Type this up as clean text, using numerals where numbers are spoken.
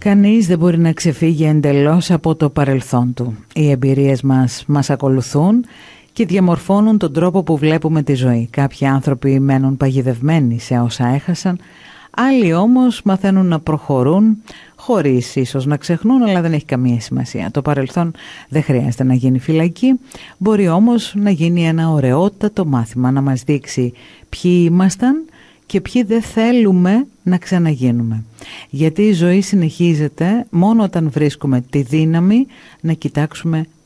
Κανείς δεν μπορεί να ξεφύγει εντελώς από το παρελθόν του. Οι εμπειρίες μας ακολουθούν και διαμορφώνουν τον τρόπο που βλέπουμε τη ζωή. Κάποιοι άνθρωποι μένουν παγιδευμένοι σε όσα έχασαν, άλλοι όμως μαθαίνουν να προχωρούν χωρίς ίσως να ξεχνούν, αλλά δεν έχει καμία σημασία. Το παρελθόν δεν χρειάζεται να γίνει φυλακή, μπορεί όμως να γίνει ένα ωραιότατο μάθημα, να μας δείξει ποιοι ήμασταν και ποιοι δεν θέλουμε να ξαναγίνουμε. Γιατί η ζωή συνεχίζεται μόνο όταν βρίσκουμε τη δύναμη να κοιτάξουμε